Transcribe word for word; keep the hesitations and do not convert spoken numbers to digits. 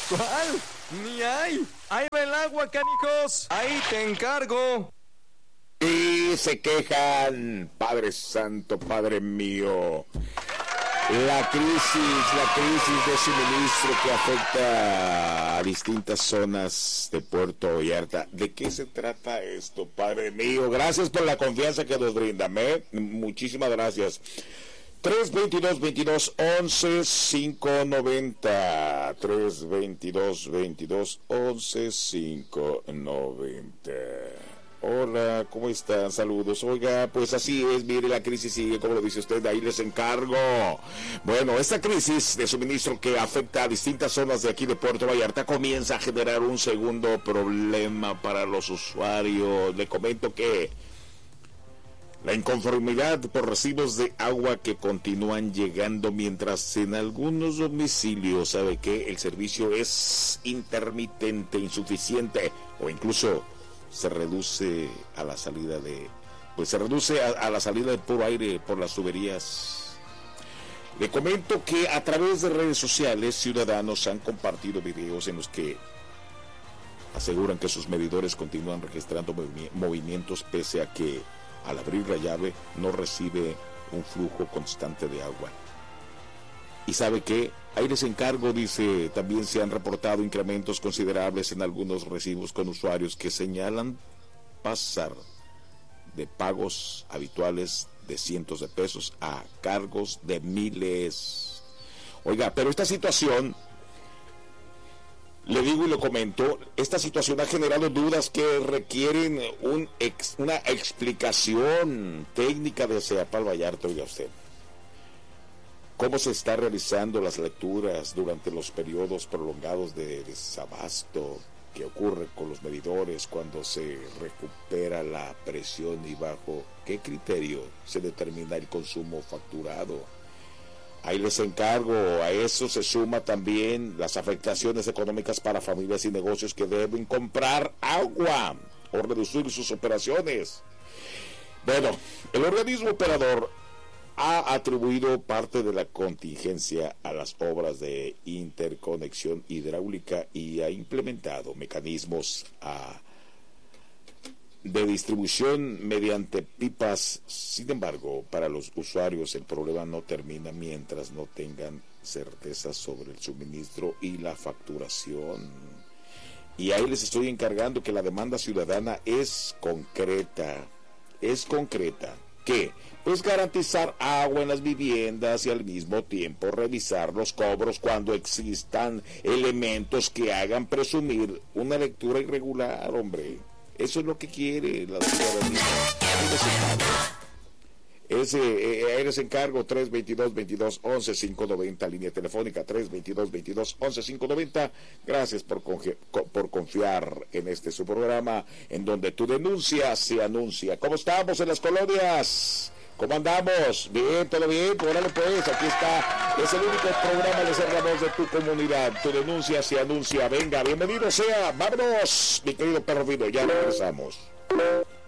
¿Cuál? Ni hay. Ahí va el agua, canijos. Ahí te encargo. Y se quejan, Padre Santo, Padre mío. La crisis, la crisis de suministro que afecta a distintas zonas de Puerto Vallarta. ¿De qué se trata esto, Padre mío? Gracias por la confianza que nos brindan, ¿eh? Muchísimas gracias. tres veintidós, veintidós, once, quinientos noventa. tres veintidós, veintidós, once, quinientos noventa. Hola, ¿cómo están? Saludos. Oiga, pues así es, mire, la crisis sigue, como lo dice usted, de ahí les encargo. Bueno, esta crisis de suministro que afecta a distintas zonas de aquí de Puerto Vallarta comienza a generar un segundo problema para los usuarios. Le comento que la inconformidad por recibos de agua que continúan llegando, mientras en algunos domicilios, ¿sabe qué? El servicio es intermitente, insuficiente o incluso se reduce a la salida de, pues se reduce a, a la salida de puro aire por las tuberías. Le comento que a través de redes sociales, ciudadanos han compartido videos en los que aseguran que sus medidores continúan registrando movi- movimientos pese a que al abrir la llave no recibe un flujo constante de agua. Y sabe que ahí les encargo, dice, también se han reportado incrementos considerables en algunos recibos con usuarios que señalan pasar de pagos habituales de cientos de pesos a cargos de miles. Oiga, pero esta situación, le digo y lo comento, esta situación ha generado dudas que requieren un ex, una explicación técnica de CEAPAL Vallarta, oiga usted. ¿Cómo se están realizando las lecturas durante los periodos prolongados de desabasto que ocurre con los medidores cuando se recupera la presión y bajo qué criterio se determina el consumo facturado? Ahí les encargo, a eso se suma también las afectaciones económicas para familias y negocios que deben comprar agua o reducir sus operaciones. Bueno, el organismo operador ha atribuido parte de la contingencia a las obras de interconexión hidráulica y ha implementado mecanismos a, de distribución mediante pipas. Sin embargo, para los usuarios el problema no termina mientras no tengan certeza sobre el suministro y la facturación. Y ahí les estoy encargando que la demanda ciudadana es concreta, es concreta. ¿Qué? Pues garantizar agua en las viviendas y al mismo tiempo revisar los cobros cuando existan elementos que hagan presumir una lectura irregular, hombre. Eso es lo que quiere la ciudadanía. Ese, eh, ahí les encargo, tres veintidós, veintidós, once, quinientos noventa, línea telefónica tres veintidós, veintidós, once, quinientos noventa. Gracias por, conge, por confiar en este su programa, en donde tu denuncia se anuncia. ¿Cómo estamos en las colonias? ¿Cómo andamos? Bien, todo bien, pues órale pues, aquí está, es el único programa de ser la voz de tu comunidad, tu denuncia se anuncia. Venga, bienvenido sea, vámonos, mi querido perro fino, ya regresamos.